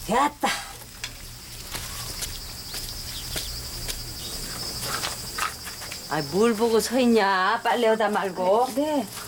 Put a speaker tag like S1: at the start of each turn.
S1: 됐다. 아, 뭘 보고 서 있냐? 빨래 하다 말고.
S2: 네.